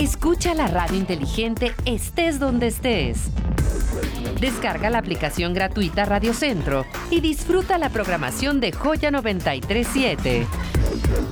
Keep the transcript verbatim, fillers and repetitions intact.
Escucha la radio inteligente estés donde estés. Descarga la aplicación gratuita Radio Centro y disfruta la programación de Joya noventa y tres punto siete.